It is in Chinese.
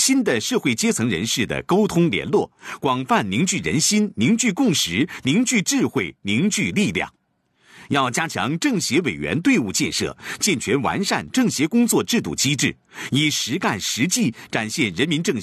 新的社会阶层人士的沟通联络，广泛凝聚人心、凝聚共识、凝聚智慧、凝聚力量。要加强政协委员队伍建设，健全完善政协工作制度机制，以实干实际展现人民政